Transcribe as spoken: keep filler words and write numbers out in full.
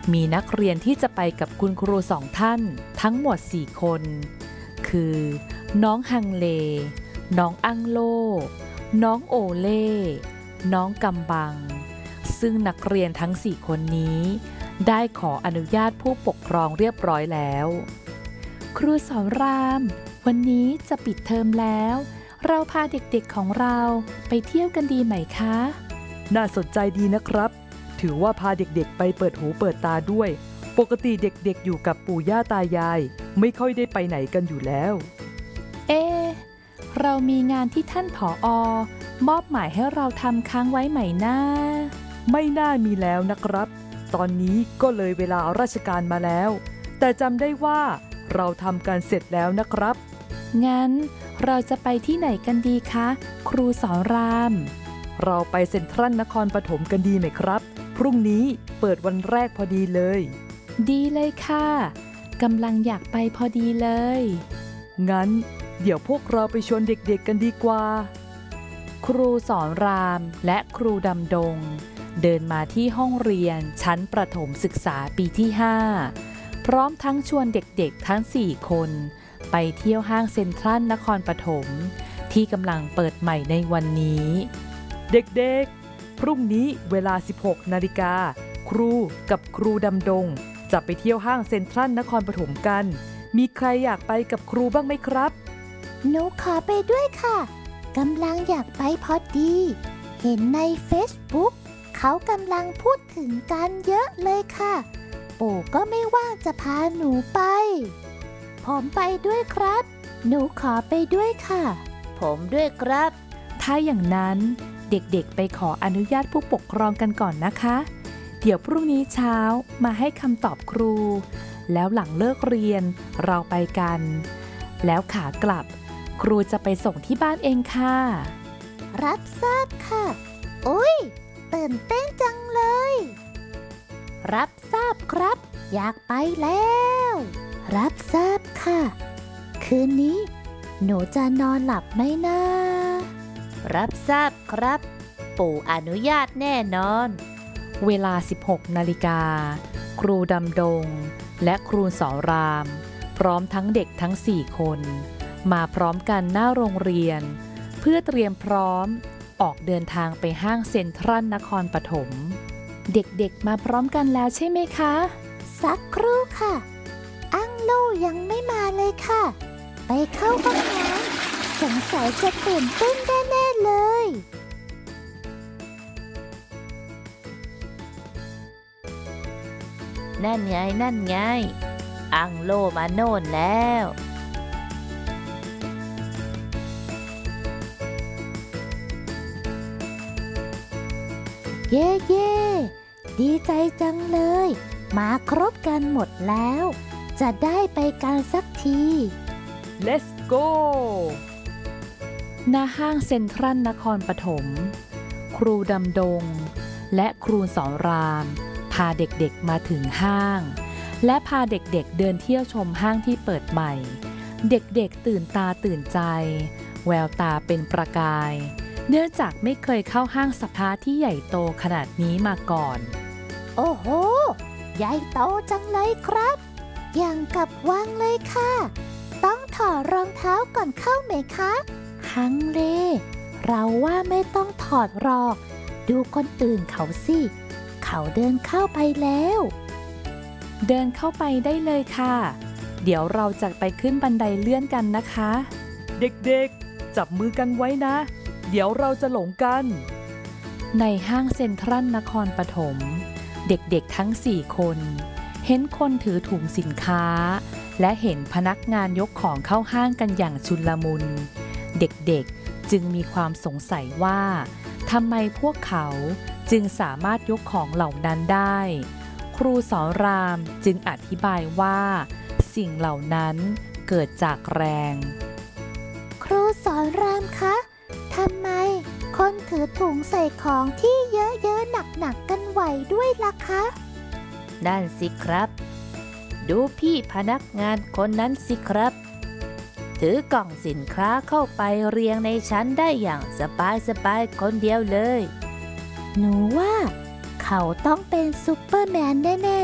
มีนักเรียนที่จะไปกับคุณครูสองท่านทั้งหมดสี่คน คือน้องฮังเลน้องอังโลน้องโอเล่น้องกำบังซึ่งนักเรียนทั้งสี่คนนี้ได้ขออนุญาตผู้ปกครองเรียบร้อยแล้วครูสอนรามวันนี้จะปิดเทอมแล้วเราพาเด็กๆของเราไปเที่ยวกันดีไหมคะน่าสนใจดีนะครับถือว่าพาเด็กๆไปเปิดหูเปิดตาด้วยปกติเด็กๆอยู่กับปู่ย่าตายายไม่ค่อยได้ไปไหนกันอยู่แล้วเอ๊ะเรามีงานที่ท่านผอ.มอบหมายให้เราทำค้างไว้ไหมนะไม่น่ามีแล้วนะครับตอนนี้ก็เลยเวลาราชการมาแล้วแต่จำได้ว่าเราทำกันเสร็จแล้วนะครับงั้นเราจะไปที่ไหนกันดีคะครูสอนรามเราไปเซ็นทรัลนครปฐมกันดีไหมครับพรุ่งนี้เปิดวันแรกพอดีเลยดีเลยค่ะกำลังอยากไปพอดีเลยงั้นเดี๋ยวพวกเราไปชวนเด็กๆกันดีกว่าครูสอนรามและครูดำดงเดินมาที่ห้องเรียนชั้นประถมศึกษาปีที่ห้าพร้อมทั้งชวนเด็กๆทั้งสี่คนไปเที่ยวห้างเซ็นทรัลนครปฐมที่กำลังเปิดใหม่ในวันนี้เด็กๆพรุ่งนี้เวลา สิบหกนาฬิกาครูกับครูดำดงจะไปเที่ยวห้างเซ็นทรัลนครปฐมกันมีใครอยากไปกับครูบ้างไหมครับหนูขอไปด้วยค่ะกำลังอยากไปพอดีเห็นใน Facebook เขากำลังพูดถึงกันเยอะเลยค่ะปู่ก็ไม่ว่างจะพาหนูไปผมไปด้วยครับหนูขอไปด้วยค่ะผมด้วยครับถ้าอย่างนั้นเด็กๆไปขออนุญาตผู้ปกครองกันก่อนนะคะเดี๋ยวพรุ่งนี้เช้ามาให้คำตอบครูแล้วหลังเลิกเรียนเราไปกันแล้วขากลับครูจะไปส่งที่บ้านเองค่ะรับทราบค่ะอุ๊ยตื่นเต้นจังเลยรับทราบครับอยากไปแล้วรับทราบค่ะคืนนี้หนูจะนอนหลับไหมนะรับทราบครับปู่อนุญาตแน่นอนเวลา สิบหกนาฬิกาครูดำดงและครูสอนรามพร้อมทั้งเด็กทั้งสี่คนมาพร้อมกันหน้าโรงเรียนเพื่อเตรียมพร้อมออกเดินทางไปห้างเซ็นทรัลนครปฐมเด็กๆมาพร้อมกันแล้วใช่ไหมคะสักครู่ค่ะอังโลยังไม่มาเลยค่ะไปเข้าห้องน้ำสงสัยจะตื่นเต้นแน่ๆเลยนั่นไงนั่นไงอังโลมาโน่นแล้วเย่เย่ดีใจจังเลยมาครบกันหมดแล้วจะได้ไปกันสักที Let's go ณห้างเซ็นทรัลนครปฐมครูดำดงและครูสอนรามพาเด็กๆมาถึงห้างและพาเด็กๆเดินเที่ยวชมห้างที่เปิดใหม่เด็กๆตื่นตาตื่นใจแววตาเป็นประกายเนื่องจากไม่เคยเข้าห้างสรรพสินค้าที่ใหญ่โตขนาดนี้มาก่อนโอ้โหใหญ่โตจังเลยครับอย่างกับวังเลยค่ะต้องถอดรองเท้าก่อนเข้าไหมคะฮังเลเราว่าไม่ต้องถอดหรอกดูคนอื่นเขาสิเขาเดินเข้าไปแล้วเดินเข้าไปได้เลยค่ะเดี๋ยวเราจะไปขึ้นบันไดเลื่อนกันนะคะเด็กๆจับมือกันไว้นะเดี๋ยวเราจะหลงกันในห้างเซ็นทรัลนครปฐมเด็กๆทั้งสี่คนเห็นคนถือถุงสินค้าและเห็นพนักงานยกของเข้าห้างกันอย่างชุลมุนเด็กๆจึงมีความสงสัยว่าทำไมพวกเขาจึงสามารถยกของเหล่านั้นได้ครูสอนรามจึงอธิบายว่าสิ่งเหล่านั้นเกิดจากแรงครูสอนรามคะทำไมคนถือถุงใส่ของที่เยอะๆหนักๆกันไหวด้วยล่ะคะนั่นสิครับดูพี่พนักงานคนนั้นสิครับถือกล่องสินค้าเข้าไปเรียงในชั้นได้อย่างสบายๆคนเดียวเลยหนูว่าเขาต้องเป็นซูเปอร์แมนแน่